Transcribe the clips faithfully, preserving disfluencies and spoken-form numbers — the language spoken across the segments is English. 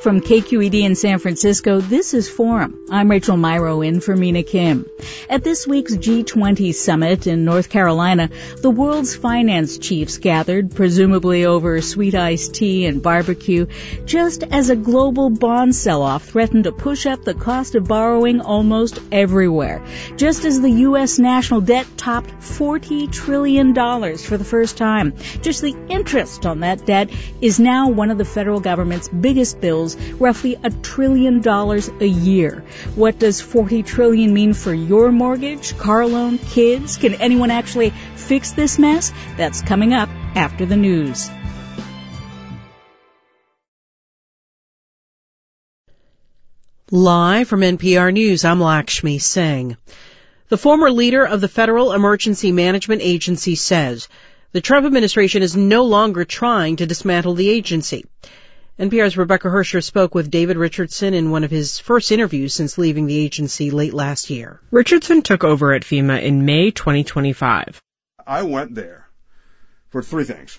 From K Q E D in San Francisco, this is Forum. I'm Rachel Myro in for Mina Kim. At this week's G twenty summit in North Carolina, the world's finance chiefs gathered, presumably over sweet iced tea and barbecue, just as a global bond sell-off threatened to push up the cost of borrowing almost everywhere. Just as the U S national debt topped forty trillion dollars for the first time. Just the interest on that debt is now one of the federal government's biggest bills, roughly a trillion dollars a year. What does forty trillion dollars mean for your mortgage, car loan, kids? Can anyone actually fix this mess? That's coming up after the news. Live from N P R News, I'm Lakshmi Singh. The former leader of the Federal Emergency Management Agency says the Trump administration is no longer trying to dismantle the agency. N P R's Rebecca Hersher spoke with David Richardson in one of his first interviews since leaving the agency late last year. Richardson took over at FEMA in May twenty twenty-five. I went there for three things.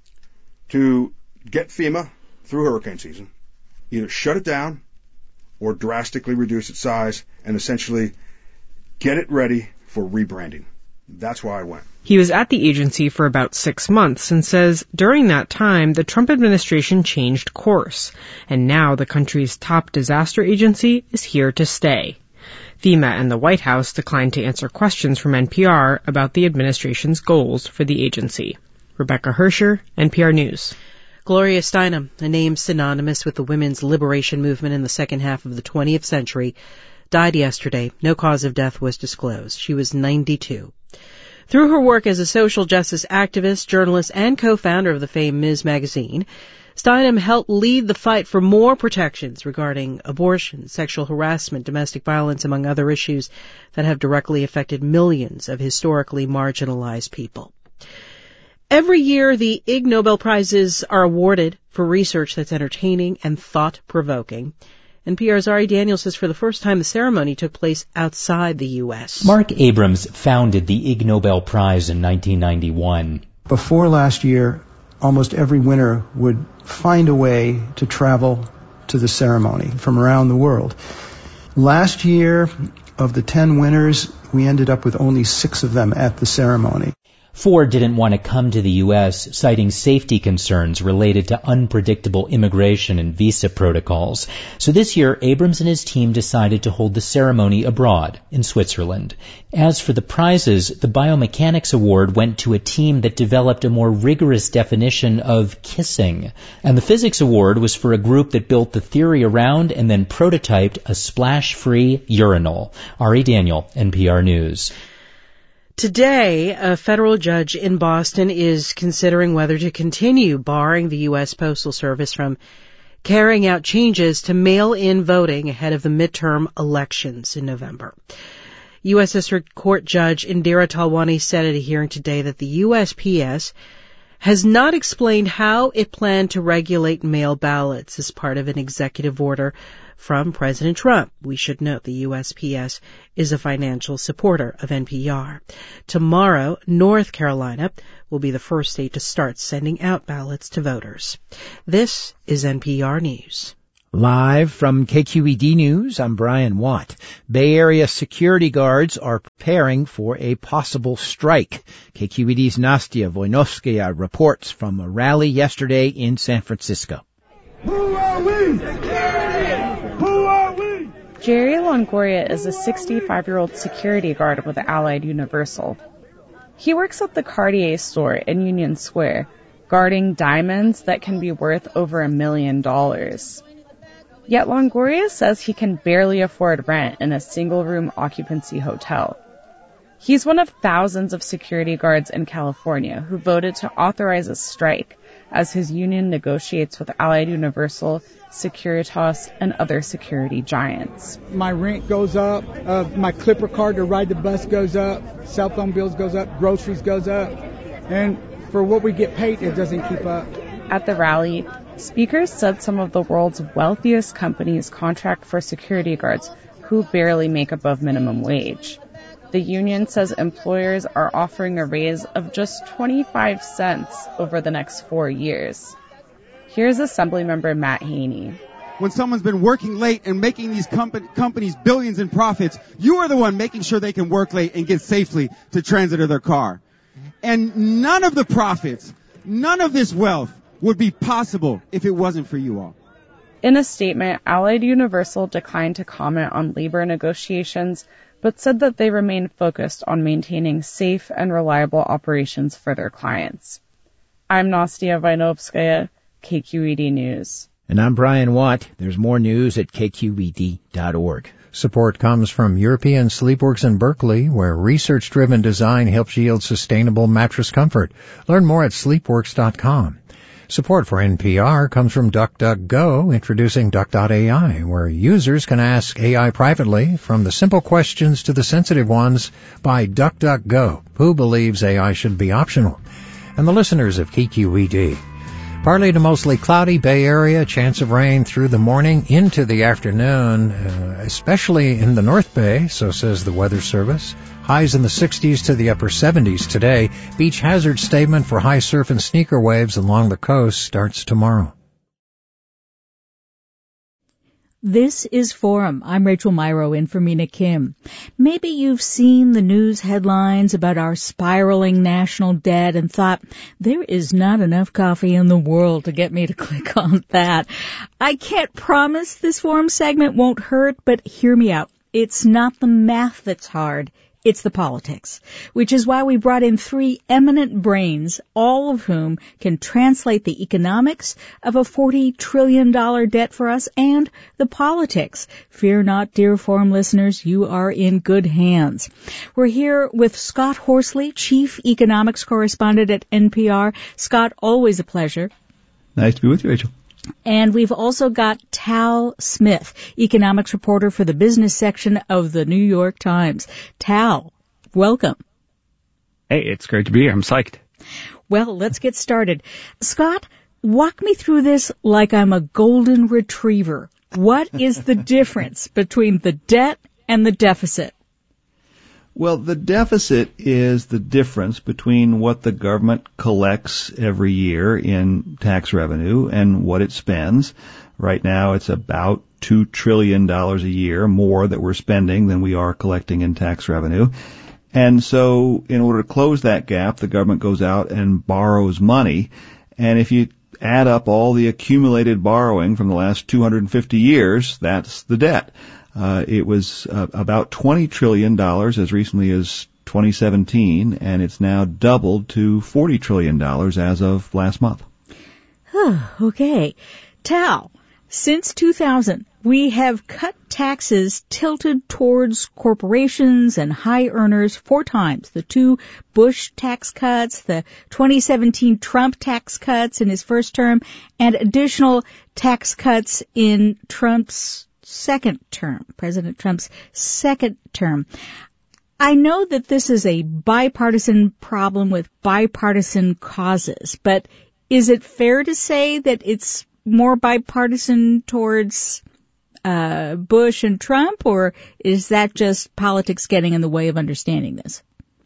To get FEMA through hurricane season, either shut it down or drastically reduce its size and essentially get it ready for rebranding. That's why I went. He was at the agency for about six months and says during that time, the Trump administration changed course, and now the country's top disaster agency is here to stay. FEMA and the White House declined to answer questions from N P R about the administration's goals for the agency. Rebecca Hersher, N P R News. Gloria Steinem, a name synonymous with the women's liberation movement in the second half of the twentieth century, died yesterday. No cause of death was disclosed. She was ninety-two. Through her work as a social justice activist, journalist, and co-founder of the famed Miz Magazine, Steinem helped lead the fight for more protections regarding abortion, sexual harassment, domestic violence, among other issues that have directly affected millions of historically marginalized people. Every year, the Ig Nobel Prizes are awarded for research that's entertaining and thought-provoking. N P R's Ari Daniels says for the first time the ceremony took place outside the U S Mark Abrams founded the Ig Nobel Prize in nineteen ninety-one. Before last year, almost every winner would find a way to travel to the ceremony from around the world. Last year, of the ten winners, we ended up with only six of them at the ceremony. Ford didn't want to come to the U S, citing safety concerns related to unpredictable immigration and visa protocols. So this year, Abrams and his team decided to hold the ceremony abroad, in Switzerland. As for the prizes, the Biomechanics Award went to a team that developed a more rigorous definition of kissing. And the Physics Award was for a group that built the theory around and then prototyped a splash-free urinal. Ari Daniel, N P R News. Today, a federal judge in Boston is considering whether to continue barring the U S Postal Service from carrying out changes to mail-in voting ahead of the midterm elections in November. U S District Court Judge Indira Talwani said at a hearing today that the U S P S has not explained how it planned to regulate mail ballots as part of an executive order from President Trump. We should note the U S P S is a financial supporter of N P R. Tomorrow, North Carolina will be the first state to start sending out ballots to voters. This is N P R News. Live from K Q E D News, I'm Brian Watt. Bay Area security guards are preparing for a possible strike. K Q E D's Nastia Voinovskaya reports from a rally yesterday in San Francisco. Who are we? Security! Who are we? Jerry Longoria is a sixty-five-year-old security guard with Allied Universal. He works at the Cartier store in Union Square, guarding diamonds that can be worth over a million dollars. Yet Longoria says he can barely afford rent in a single-room occupancy hotel. He's one of thousands of security guards in California who voted to authorize a strike as his union negotiates with Allied Universal, Securitas, and other security giants. My rent goes up, uh, my Clipper card to ride the bus goes up, cell phone bills goes up, groceries goes up, and for what we get paid, it doesn't keep up. At the rally, speakers said some of the world's wealthiest companies contract for security guards who barely make above minimum wage. The union says employers are offering a raise of just twenty-five cents over the next four years. Here's Assemblymember Matt Haney. when someone's been working late and making these company, companies billions in profits, you are the one making sure they can work late and get safely to transit of their car. And none of the profits, none of this wealth would be possible if it wasn't for you all. In a statement, Allied Universal declined to comment on labor negotiations, but said that they remain focused on maintaining safe and reliable operations for their clients. I'm Nastia Vainovskaya, K Q E D News. And I'm Brian Watt. There's more news at K Q E D dot org. Support comes from European Sleepworks in Berkeley, where research-driven design helps yield sustainable mattress comfort. Learn more at sleepworks dot com. Support for N P R comes from DuckDuckGo, introducing Duck dot A I, where users can ask A I privately, from the simple questions to the sensitive ones, by DuckDuckGo, who believes A I should be optional. And the listeners of K Q E D. Partly to mostly cloudy Bay Area, chance of rain through the morning into the afternoon, uh, especially in the North Bay, so says the Weather Service. Highs in the sixties to the upper seventies today. Beach hazard statement for high surf and sneaker waves along the coast starts tomorrow. This is Forum. I'm Rachel Myrow in for Mina Kim. Maybe you've seen the news headlines about our spiraling national debt and thought, there is not enough coffee in the world to get me to click on that. I can't promise this Forum segment won't hurt, but hear me out. It's not the math that's hard. It's the politics, which is why we brought in three eminent brains, all of whom can translate the economics of a forty trillion dollars debt for us and the politics. Fear not, dear Forum listeners, you are in good hands. We're here with Scott Horsley, Chief Economics Correspondent at N P R. Scott, always a pleasure. Nice to be with you, Rachel. And we've also got Tal Smith, economics reporter for the business section of the New York Times. Tal, welcome. Hey, it's great to be here. I'm psyched. Well, let's get started. Scott, walk me through this like I'm a golden retriever. What is the difference between the debt and the deficit? Well, the deficit is the difference between what the government collects every year in tax revenue and what it spends. Right now, it's about two trillion dollars a year more that we're spending than we are collecting in tax revenue. And so in order to close that gap, the government goes out and borrows money. And if you add up all the accumulated borrowing from the last two hundred fifty years, that's the debt. Uh, it was uh, about twenty trillion dollars as recently as twenty seventeen, and it's now doubled to forty trillion dollars as of last month. Okay. Tal, since two thousand, we have cut taxes tilted towards corporations and high earners four times. The two Bush tax cuts, the twenty seventeen Trump tax cuts in his first term, and additional tax cuts in Trump's second term, President Trump's second term. I know that this is a bipartisan problem with bipartisan causes, but is it fair to say that it's more bipartisan towards uh Bush and Trump, or is that just politics getting in the way of understanding this?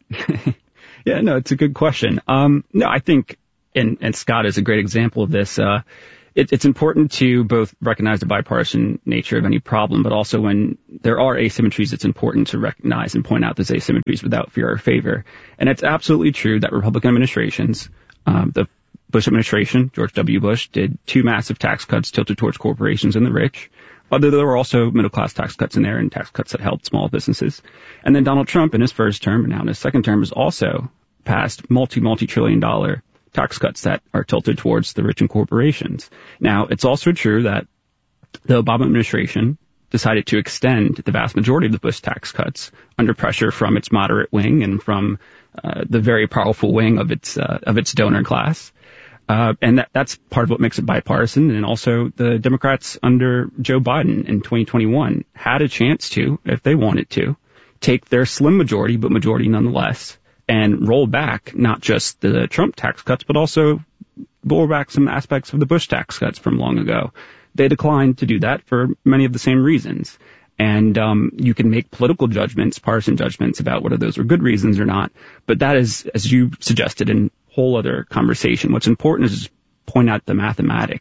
Yeah, no, it's a good question. Um, no, I think, and, and Scott is a great example of this. Uh, It, it's important to both recognize the bipartisan nature of any problem, but also when there are asymmetries, it's important to recognize and point out those asymmetries without fear or favor. And it's absolutely true that Republican administrations, um, the Bush administration, George W. Bush, did two massive tax cuts tilted towards corporations and the rich. But there were also middle-class tax cuts in there and tax cuts that helped small businesses. And then Donald Trump in his first term and now in his second term has also passed multi, multi-trillion dollar tax cuts that are tilted towards the rich and corporations. Now, it's also true that the Obama administration decided to extend the vast majority of the Bush tax cuts under pressure from its moderate wing and from uh, the very powerful wing of its uh, of its donor class. Uh, and that, that's part of what makes it bipartisan. And also the Democrats under Joe Biden in twenty twenty-one had a chance to, if they wanted to, take their slim majority, but majority nonetheless, and roll back not just the Trump tax cuts, but also roll back some aspects of the Bush tax cuts from long ago. They declined to do that for many of the same reasons. And um, you can make political judgments, partisan judgments about whether those were good reasons or not. But that is, as you suggested, a whole other conversation. What's important is to point out the mathematics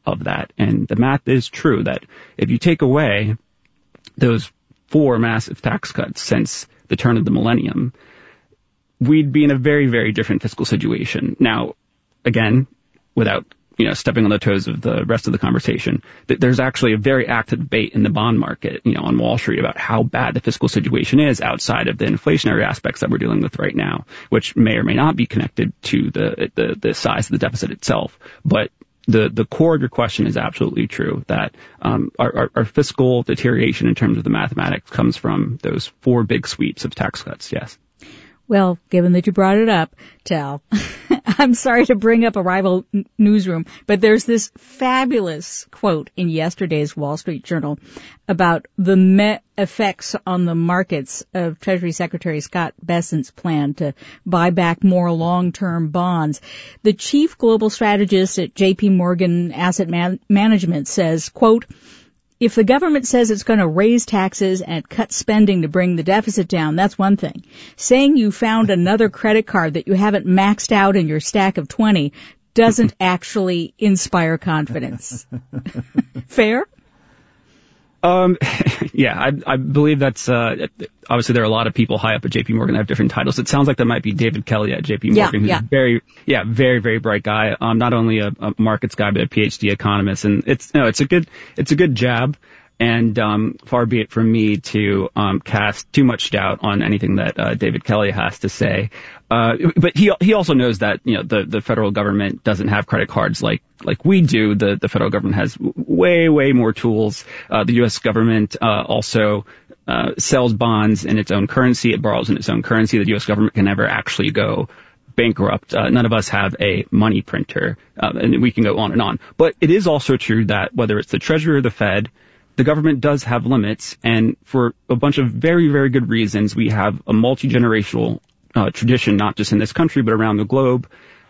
of that. And the math is true that if you take away those four massive tax cuts since the turn of the millennium, we'd be in a very, very different fiscal situation. Now, again, without you know, stepping on the toes of the rest of the conversation, that there's actually a very active debate in the bond market, you know, on Wall Street about how bad the fiscal situation is outside of the inflationary aspects that we're dealing with right now, which may or may not be connected to the the, the size of the deficit itself. But the the core of your question is absolutely true, that um, our, our, our fiscal deterioration in terms of the mathematics comes from those four big sweeps of tax cuts, yes. Well, given that you brought it up, Tal, I'm sorry to bring up a rival n- newsroom, but there's this fabulous quote in yesterday's Wall Street Journal about the me- effects on the markets of Treasury Secretary Scott Bessent's plan to buy back more long-term bonds. The chief global strategist at J P Morgan Asset Man- Management says, quote, if the government says it's going to raise taxes and cut spending to bring the deficit down, that's one thing. Saying you found another credit card that you haven't maxed out in your stack of twenty doesn't actually inspire confidence. Fair? Um, yeah, I, I believe that's, uh, obviously there are a lot of people high up at J P Morgan that have different titles. It sounds like that might be David Kelly at J P Morgan, yeah, who's yeah. very, yeah, very, very bright guy. Um, not only a, a markets guy, but a PhD economist. And it's, no, it's a good, it's a good jab. And, um, far be it from me to, um, cast too much doubt on anything that, uh, David Kelly has to say. Uh, but he, he also knows that, you know, the, the federal government doesn't have credit cards like, like we do. The, the federal government has way, way more tools. Uh, the U S government, uh, also, uh, sells bonds in its own currency. It borrows in its own currency. The U S government can never actually go bankrupt. Uh, none of us have a money printer, uh, and we can go on and on. But it is also true that whether it's the Treasury or the Fed, the government does have limits, and for a bunch of very, very good reasons, we have a multi-generational uh, tradition, not just in this country, but around the globe,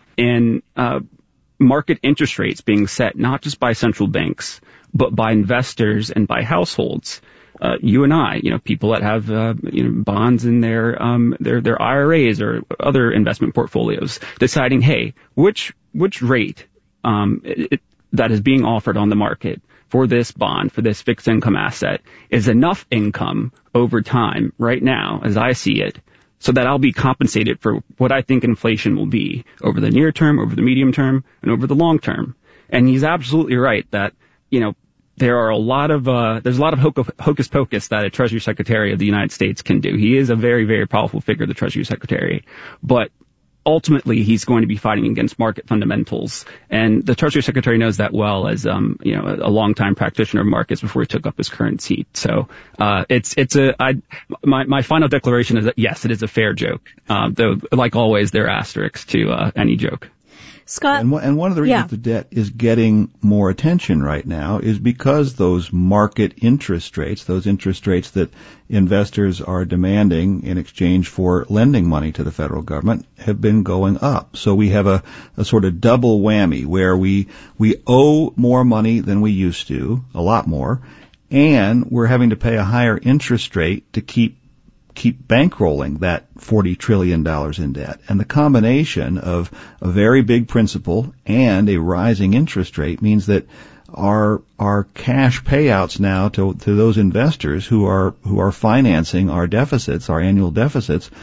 in uh, market interest rates being set not just by central banks, but by investors and by households. Uh, you and I, you know, people that have uh, you know, bonds in their um, their their I R As or other investment portfolios, deciding, hey, which which rate um, it, that is being offered on the market for this bond, for this fixed income asset, is enough income over time right now, as I see it, so that I'll be compensated for what I think inflation will be over the near term, over the medium term, and over the long term. And he's absolutely right that, you know, there are a lot of, uh, there's a lot of hocus pocus that a Treasury Secretary of the United States can do. He is a very, very powerful figure, the Treasury Secretary. But ultimately, he's going to be fighting against market fundamentals. And the Treasury Secretary knows that well as, um, you know, a longtime practitioner of markets before he took up his current seat. So, uh, it's, it's a, I, my, my final declaration is that yes, it is a fair joke. Um, though, like always, there are asterisks to, uh, any joke. Scott? And, and one of the reasons yeah. the debt is getting more attention right now is because those market interest rates, those interest rates that investors are demanding in exchange for lending money to the federal government, have been going up. So we have a, a sort of double whammy where we, we owe more money than we used to, a lot more, and we're having to pay a higher interest rate to keep keep bankrolling that forty trillion dollars in debt. And the combination of a very big principal and a rising interest rate means that our our cash payouts now to to those investors who are who are financing our deficits, our annual deficits,